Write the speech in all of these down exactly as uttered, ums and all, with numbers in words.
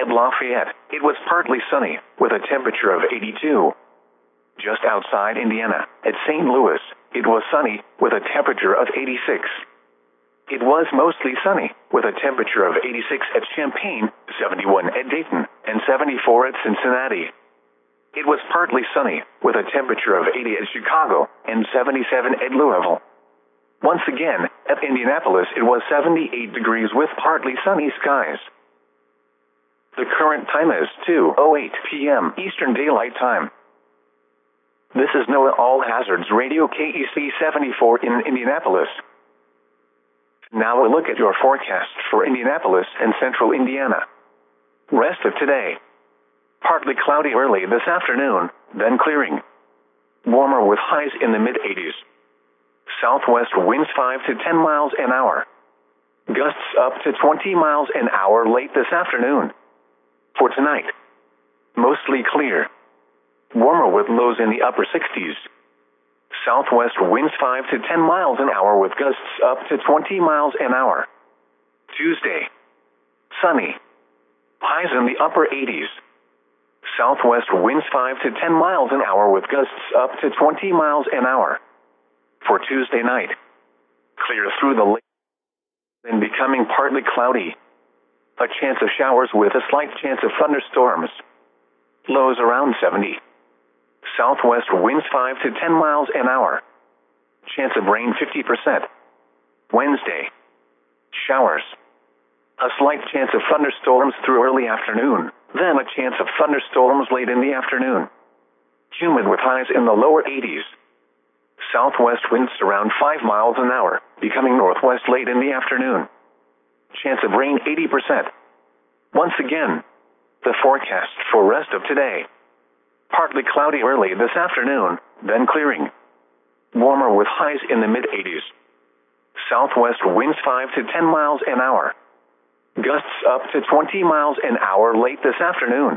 at Lafayette, it was partly sunny, with a temperature of eighty-two. Just outside Indiana, at Saint Louis, it was sunny, with a temperature of eighty-six. It was mostly sunny, with a temperature of eighty-six at Champaign, seventy-one at Dayton, and seventy-four at Cincinnati. It was partly sunny, with a temperature of eighty at Chicago, and seventy-seven at Louisville. Once again, at Indianapolis it was seventy-eight degrees with partly sunny skies. The current time is two oh eight p m Eastern Daylight Time. This is NOAA All Hazards Radio K E C seventy-four in Indianapolis. Now a look at your forecast for Indianapolis and central Indiana. Rest of today. Partly cloudy early this afternoon, then clearing. Warmer with highs in the mid-eighties. Southwest winds five to ten miles an hour. Gusts up to twenty miles an hour late this afternoon. For tonight, mostly clear. Warmer with lows in the upper sixties. Southwest winds five to ten miles an hour with gusts up to twenty miles an hour. Tuesday, sunny. Highs in the upper eighties. Southwest winds five to ten miles an hour with gusts up to twenty miles an hour. For Tuesday night, clear through the lake, then becoming partly cloudy. A chance of showers with a slight chance of thunderstorms. Lows around seventy. Southwest winds five to ten miles an hour. Chance of rain fifty percent. Wednesday, showers. A slight chance of thunderstorms through early afternoon, then a chance of thunderstorms late in the afternoon. Humid with highs in the lower eighties. Southwest winds around five miles an hour, becoming northwest late in the afternoon. Chance of rain eighty percent. Once again, the forecast for rest of today. Partly cloudy early this afternoon, then clearing. Warmer with highs in the mid-eighties. Southwest winds five to ten miles an hour. Gusts up to twenty miles an hour late this afternoon.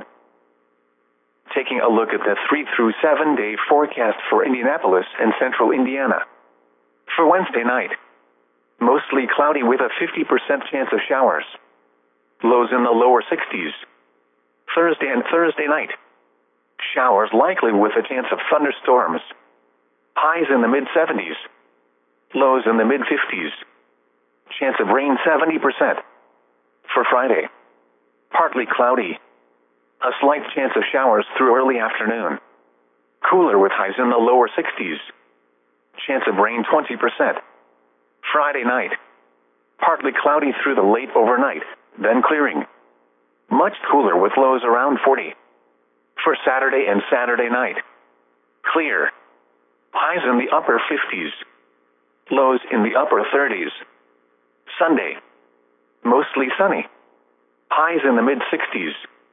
Taking a look at the three through seven day forecast for Indianapolis and central Indiana. For Wednesday night, mostly cloudy with a fifty percent chance of showers. Lows in the lower sixties. Thursday and Thursday night, showers likely with a chance of thunderstorms. Highs in the mid-seventies. Lows in the mid-fifties. Chance of rain seventy percent. For Friday, partly cloudy. A slight chance of showers through early afternoon. Cooler with highs in the lower sixties. Chance of rain twenty percent. Friday night, partly cloudy through the late overnight, then clearing. Much cooler with lows around forty. For Saturday and Saturday night, clear. Highs in the upper fifties. Lows in the upper thirties. Sunday, mostly sunny. Highs in the mid-sixties.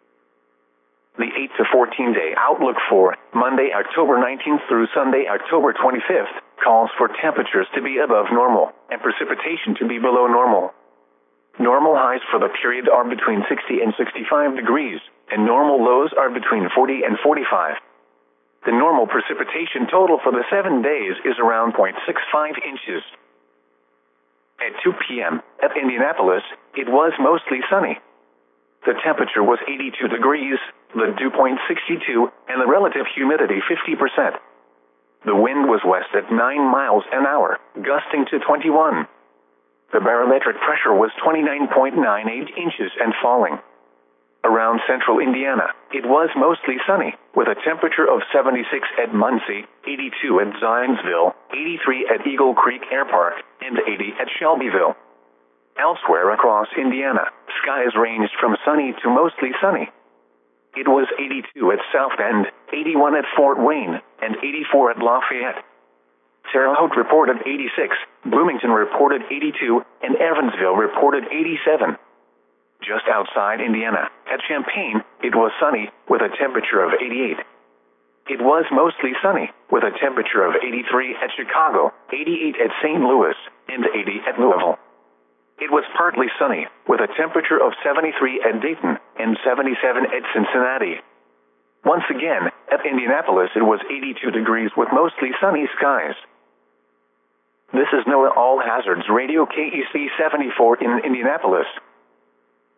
The eight to fourteen day outlook for Monday, October nineteenth through Sunday, October twenty-fifth, calls for temperatures to be above normal and precipitation to be below normal. Normal highs for the period are between sixty and sixty-five degrees, and normal lows are between forty and forty-five. The normal precipitation total for the seven days is around zero point six five inches. At two p m at Indianapolis, it was mostly sunny. The temperature was eighty-two degrees, the dew point sixty-two, and the relative humidity fifty percent. The wind was west at nine miles an hour, gusting to twenty-one. The barometric pressure was twenty-nine point nine eight inches and falling. Around central Indiana, it was mostly sunny, with a temperature of seventy-six at Muncie, eighty-two at Zionsville, eighty-three at Eagle Creek Air Park, and eighty at Shelbyville. Elsewhere across Indiana, skies ranged from sunny to mostly sunny. It was eighty-two at South Bend, eighty-one at Fort Wayne, and eighty-four at Lafayette. Terre Haute reported eighty-six, Bloomington reported eighty-two, and Evansville reported eighty-seven. Just outside Indiana, at Champaign, it was sunny, with a temperature of eighty-eight. It was mostly sunny, with a temperature of eighty-three at Chicago, eighty-eight at Saint Louis, and eighty at Louisville. It was partly sunny, with a temperature of seventy-three at Dayton, and seventy-seven at Cincinnati. Once again, at Indianapolis it was eighty-two degrees with mostly sunny skies. This is NOAA All Hazards Radio K E C seventy-four in Indianapolis.